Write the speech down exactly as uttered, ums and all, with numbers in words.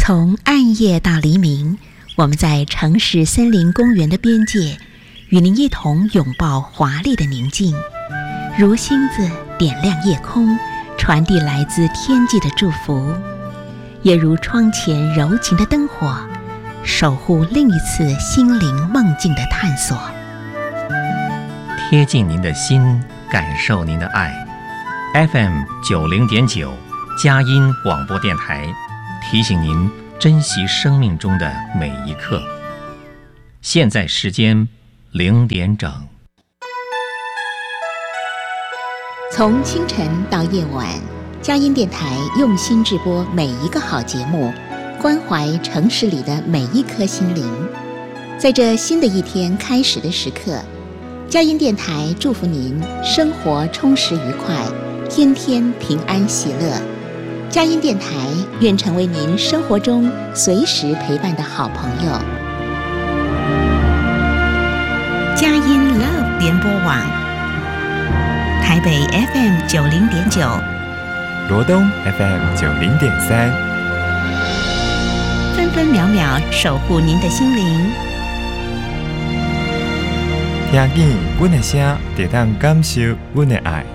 从暗夜到黎明，我们在城市森林公园的边界，与您一同拥抱华丽的宁静，如星子点亮夜空，传递来自天际的祝福，也如窗前柔情的灯火，守护另一次心灵梦境的探索。 贴近您的心，感受您的爱。F M 九零点九，佳音广播电台，提醒您珍惜生命中的每一刻。现在时间零点整。 从清晨到夜晚，佳音电台用心制播每一个好节目，关怀城市里的每一颗心灵。在这新的一天开始的时刻，佳音电台祝福您生活充实愉快，天天平安喜乐。佳音电台愿成为您生活中随时陪伴的好朋友。佳音 Love 联播网，台北 F M 九零点九， 罗东 F M 九零点三， 分分秒秒守护您的心灵。 听见阮的声，就当感受阮的爱。